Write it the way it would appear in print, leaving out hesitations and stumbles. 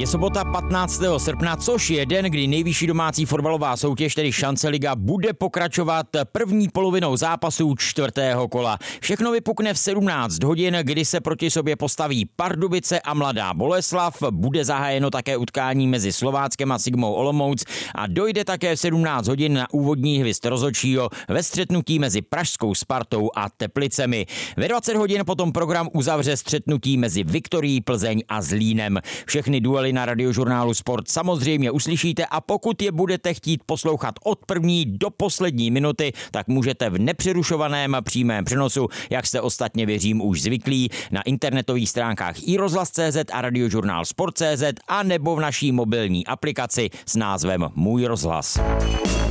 Je sobota 15. srpna, což je den, kdy nejvyšší domácí fotbalová soutěž, tedy Šance liga, bude pokračovat první polovinou zápasů čtvrtého kola. Všechno vypukne v 17 hodin, kdy se proti sobě postaví Pardubice a Mladá Boleslav. Bude zahájeno také utkání mezi Slováckem a Sigmou Olomouc a dojde také v 17 hodin na úvodní hvist rozhodčího ve střetnutí mezi pražskou Spartou a Teplicemi. Ve 20 hodin potom program uzavře střetnutí mezi Viktorií Plzeň a Zlínem. Všechny duely na Radiožurnálu Sport samozřejmě uslyšíte a pokud je budete chtít poslouchat od první do poslední minuty, tak můžete v nepřerušovaném přímém přenosu, jak jste ostatně věřím už zvyklí, na internetových stránkách iRozhlas.cz a Radiožurnál Sport.cz a nebo v naší mobilní aplikaci s názvem Můj rozhlas.